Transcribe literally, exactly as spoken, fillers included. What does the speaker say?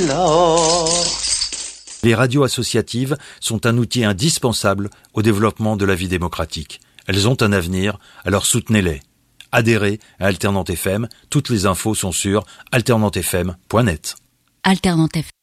alors. Les radios associatives sont un outil indispensable au développement de la vie démocratique. Elles ont un avenir, alors soutenez-les. Adhérez à Alternante F M, toutes les infos sont sur alternante f m point net. Alternante F M.